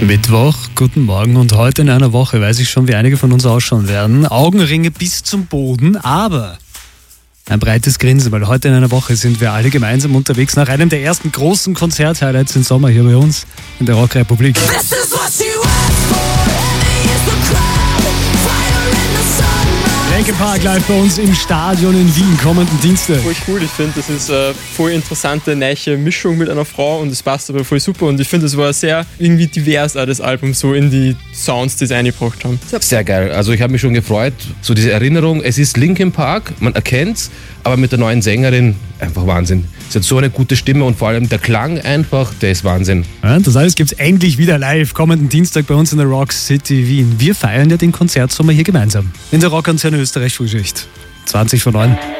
Mittwoch, guten Morgen, und heute in einer Woche weiß ich schon, wie einige von uns ausschauen werden. Augenringe bis zum Boden, aber ein breites Grinsen, weil heute in einer Woche sind wir alle gemeinsam unterwegs nach einem der ersten großen Konzert-Highlights im Sommer hier bei uns in der Rockrepublik. Linkin Park live bei uns im Stadion in Wien kommenden Dienstag. Voll cool, ich finde, das ist eine voll interessante, neue Mischung mit einer Frau und es passt aber voll super und ich finde, es war sehr irgendwie divers, auch das Album, so in die Sounds, die sie eingebracht haben. Sehr geil, also ich habe mich schon gefreut, so diese Erinnerung, es ist Linkin Park, man erkennt's, aber mit der neuen Sängerin einfach Wahnsinn. Sie hat so eine gute Stimme und vor allem der Klang einfach, der ist Wahnsinn. Ja, das alles gibt's endlich wieder live kommenden Dienstag bei uns in der Rock City Wien. Wir feiern ja den Konzertsommer hier gemeinsam in der Rockkonzerne Österreich Frühschicht. 20 vor 9.